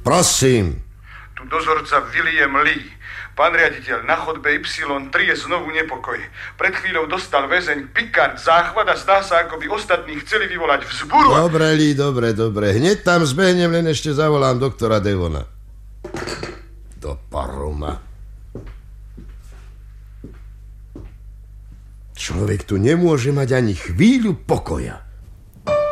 Prosím. Tu dozorca William Lee. Pán riaditeľ, na chodbe Y3 je znovu nepokoj. Pred chvíľou dostal väzeň Picard záchvat a zdá sa, ako by ostatní chceli vyvolať vzburu. Dobre, Lee, dobre. Hneď tam zbehnem, len ešte zavolám doktora Devona. Do paruma. Človek tu nemôže mať ani chvíľu pokoja.